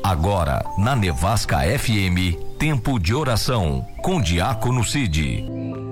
Agora, na Nevasca FM, tempo de oração, com Diácono Cid.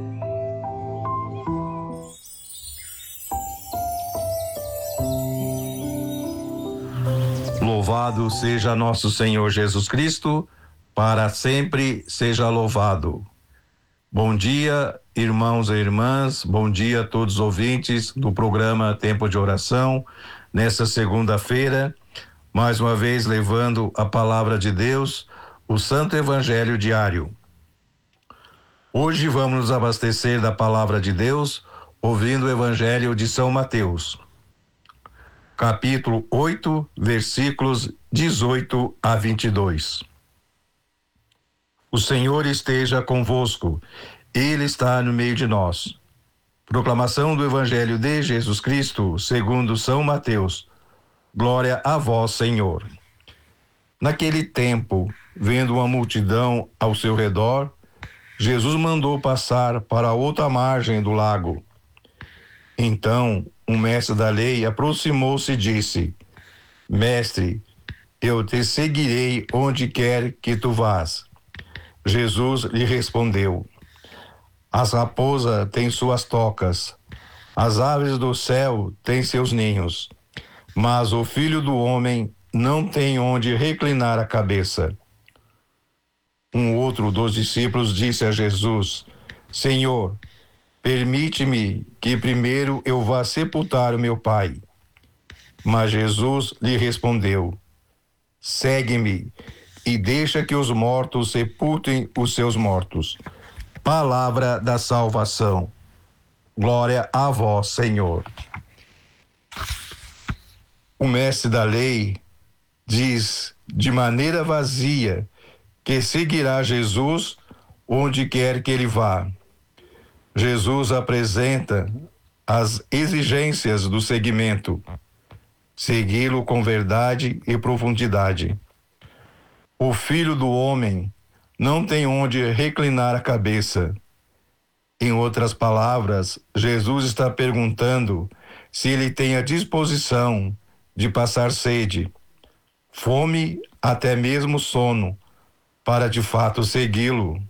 Louvado seja nosso Senhor Jesus Cristo, para sempre seja louvado. Bom dia, irmãos e irmãs, bom dia a todos os ouvintes do programa Tempo de Oração, nessa segunda-feira, mais uma vez levando a palavra de Deus, o Santo Evangelho diário. Hoje vamos nos abastecer da palavra de Deus, ouvindo o Evangelho de São Mateus, capítulo 8, versículos 18 a 22. O Senhor esteja convosco, Ele está no meio de nós. Proclamação do Evangelho de Jesus Cristo, segundo São Mateus. Glória a vós, Senhor. Naquele tempo, vendo uma multidão ao seu redor, Jesus mandou passar para a outra margem do lago. Então, um mestre da lei aproximou-se e disse: Mestre, eu te seguirei onde quer que tu vás. Jesus lhe respondeu: As raposas têm suas tocas, as aves do céu têm seus ninhos, mas o Filho do Homem não tem onde reclinar a cabeça. Um outro dos discípulos disse a Jesus: Senhor, permite-me que primeiro eu vá sepultar o meu pai. Mas Jesus lhe respondeu: Segue-me e deixa que os mortos sepultem os seus mortos. Palavra da salvação. Glória a vós, Senhor. O mestre da lei diz de maneira vazia que seguirá Jesus onde quer que ele vá. Jesus apresenta as exigências do seguimento: segui-lo com verdade e profundidade. O Filho do Homem não tem onde reclinar a cabeça. Em outras palavras, Jesus está perguntando se ele tem a disposição de passar sede, fome, até mesmo sono, para de fato segui-lo.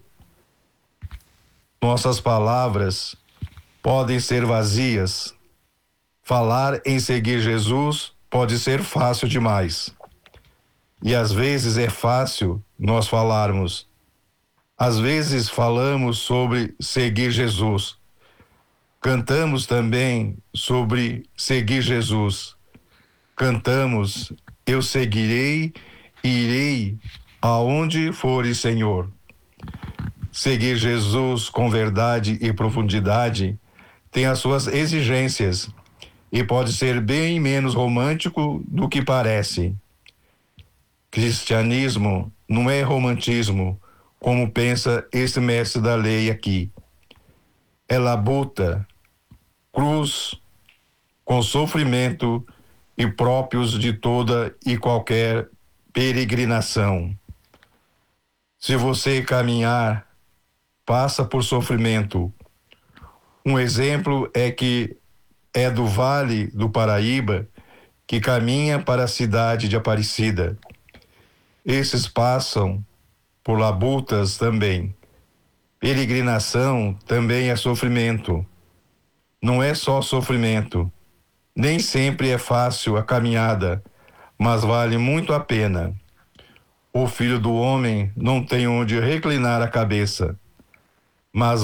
Nossas palavras podem ser vazias. Falar em seguir Jesus pode ser fácil demais. E às vezes é fácil nós falarmos. Às vezes falamos sobre seguir Jesus. Cantamos também sobre seguir Jesus. Cantamos: eu seguirei e irei aonde fores, Senhor. Seguir Jesus com verdade e profundidade tem as suas exigências e pode ser bem menos romântico do que parece. Cristianismo não é romantismo, como pensa esse mestre da lei aqui. É labuta, cruz, com sofrimento e próprios de toda e qualquer peregrinação. Se você caminhar, passa por sofrimento. Um exemplo é do Vale do Paraíba, que caminha para a cidade de Aparecida. Esses passam por labutas também. Peregrinação também é sofrimento. Não é só sofrimento. Nem sempre é fácil a caminhada, mas vale muito a pena. O Filho do Homem não tem onde reclinar a cabeça, mas